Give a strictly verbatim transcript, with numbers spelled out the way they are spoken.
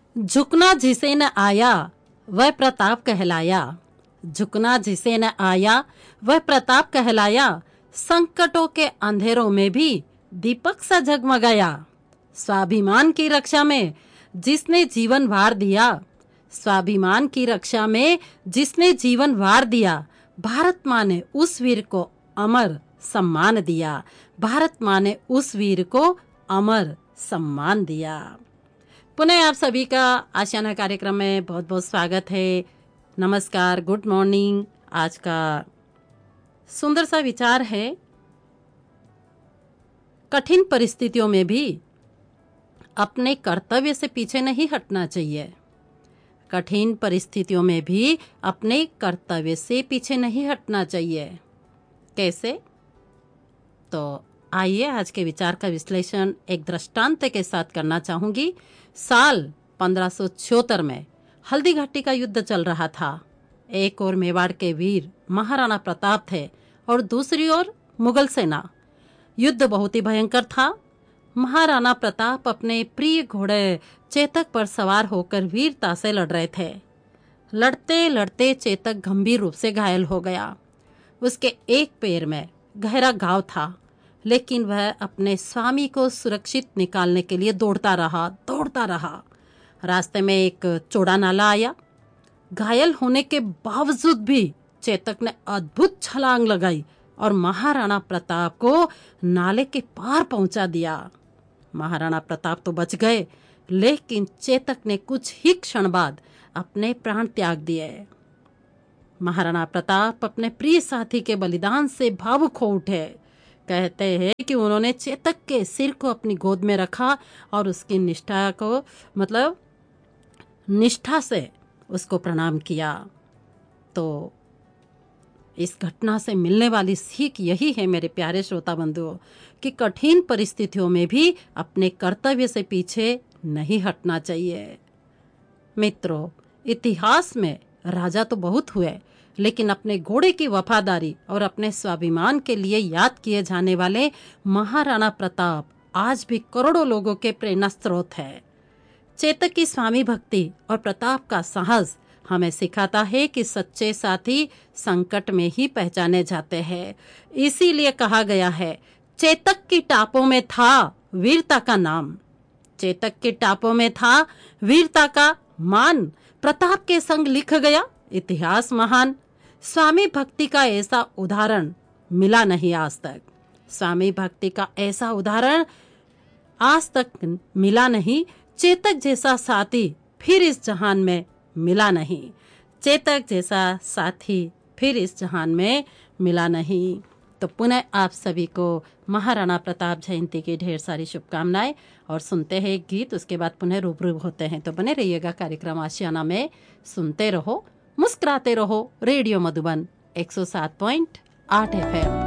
झुकना जिसे न आया वह प्रताप कहलाया। झुकना जिसे न आया वह प्रताप कहलाया। संकटों के अंधेरों में भी दीपक सा जगमगाया। स्वाभिमान की रक्षा में जिसने जीवन वार दिया, स्वाभिमान की रक्षा में जिसने जीवन वार दिया, भारत माँ ने उस वीर को अमर सम्मान दिया। भारत माँ ने उस वीर को अमर सम्मान दिया। पुनः आप सभी का आशियाना कार्यक्रम में बहुत बहुत स्वागत है। नमस्कार, गुड मॉर्निंग। आज का सुंदर सा विचार है, कठिन परिस्थितियों में भी अपने कर्तव्य से पीछे नहीं हटना चाहिए। कठिन परिस्थितियों में भी अपने कर्तव्य से पीछे नहीं हटना चाहिए। कैसे? तो आइए आज के विचार का विश्लेषण एक दृष्टांत के साथ करना चाहूंगी। साल पंद्रह सौ छिहत्तर में हल्दी घाटी का युद्ध चल रहा था। एक ओर मेवाड़ के वीर महाराणा प्रताप थे और दूसरी ओर मुगल सेना। युद्ध बहुत ही भयंकर था। महाराणा प्रताप अपने प्रिय घोड़े चेतक पर सवार होकर वीरता से लड़ रहे थे। लड़ते लड़ते चेतक गंभीर रूप से घायल हो गया। उसके एक पैर में गहरा घाव था, लेकिन वह अपने स्वामी को सुरक्षित निकालने के लिए दौड़ता रहा दौड़ता रहा रास्ते में एक चौड़ा नाला आया। घायल होने के बावजूद भी चेतक ने अद्भुत छलांग लगाई और महाराणा प्रताप को नाले के पार पहुंचा दिया। महाराणा प्रताप तो बच गए, लेकिन चेतक ने कुछ ही क्षण बाद अपने प्राण त्याग दिए। महाराणा प्रताप अपने प्रिय साथी के बलिदान से भावुक हो उठे। कहते हैं कि उन्होंने चेतक के सिर को अपनी गोद में रखा और उसकी निष्ठा को मतलब निष्ठा से उसको प्रणाम किया। तो इस घटना से मिलने वाली सीख यही है मेरे प्यारे श्रोता बंधुओं, कि कठिन परिस्थितियों में भी अपने कर्तव्य से पीछे नहीं हटना चाहिए। मित्रों, इतिहास में राजा तो बहुत हुए, लेकिन अपने घोड़े की वफादारी और अपने स्वाभिमान के लिए याद किए जाने वाले महाराणा प्रताप आज भी करोड़ों लोगों के प्रेरणा स्रोत है। चेतक की स्वामी भक्ति और प्रताप का साहस हमें सिखाता है कि सच्चे साथी संकट में ही पहचाने जाते हैं। इसीलिए कहा गया है, चेतक की टापों में था वीरता का नाम। चेतक के टापों में था वीरता का मान। प्रताप के संग लिख गया इतिहास महान। स्वामी भक्ति का ऐसा उदाहरण मिला नहीं आज तक। स्वामी भक्ति का ऐसा उदाहरण आज तक मिला नहीं। चेतक जैसा साथी फिर इस जहान में मिला नहीं। चेतक जैसा साथी फिर इस जहान में मिला नहीं। तो पुनः आप सभी को महाराणा प्रताप जयंती की ढेर सारी शुभकामनाएं। और सुनते हैं एक गीत, उसके बाद पुनः रूबरू होते हैं। तो बने रहिएगा कार्यक्रम आशियाना में। सुनते रहो, मुस्कुराते रहो। रेडियो मधुबन एक सौ सात पॉइंट आठ एफ एम।